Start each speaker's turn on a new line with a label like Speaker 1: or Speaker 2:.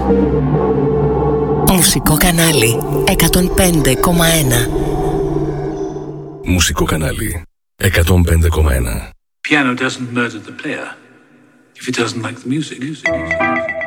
Speaker 1: Μουσικό κανάλι 105,1.
Speaker 2: Μουσικό κανάλι 105,1.
Speaker 3: Piano doesn't murder the player if it doesn't like the music.